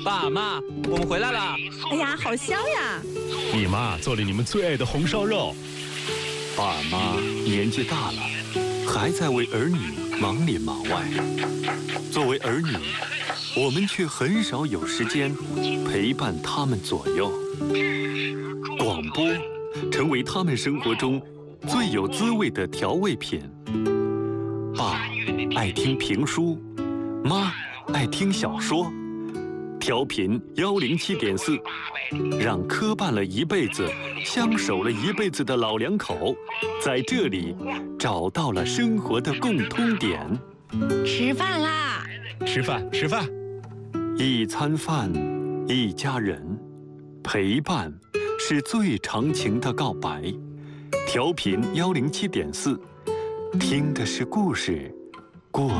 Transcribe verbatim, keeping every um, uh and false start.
爸妈，我们回来啦！ 哎呀，好香呀！ 你妈做了你们最爱的红烧肉。 爸妈年纪大了，还在为儿女忙里忙外。作为儿女，我们却很少有时间陪伴他们左右。广播成为他们生活中最有滋味的调味品。爸爱听评书，妈爱听小说。调频幺零七点四，让磕绊了一辈子、相守了一辈子的老两口，在这里找到了生活的共通点。 吃饭啦！ 吃饭，吃饭。 一餐饭，一家人，陪伴是最长情的告白。调频幺零七点四，听的是故事，